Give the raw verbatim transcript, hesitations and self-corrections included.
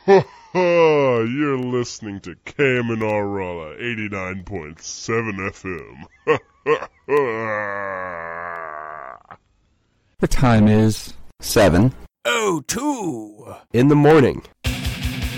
Ha ha! You're listening to K M N R Raleigh eighty-nine point seven F M. Ha ha ha! The time is Seven. Oh, two. In the morning.